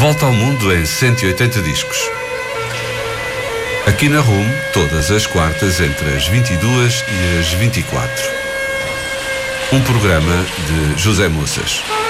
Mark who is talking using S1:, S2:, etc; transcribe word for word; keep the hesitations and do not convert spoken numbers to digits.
S1: Volta ao mundo em cento e oitenta discos. Aqui na Rumo, todas as quartas entre as vinte e duas e as vinte e quatro. Um programa de José Moças.